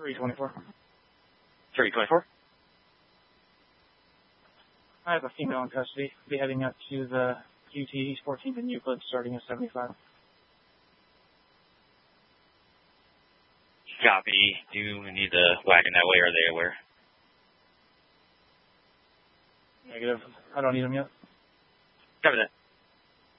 324. 324. I have a female in custody. Be heading up to the UT East 14th and Euclid starting at 75. Copy. Do you need the wagon that way, or are they aware? Negative. I don't need them yet. Copy that.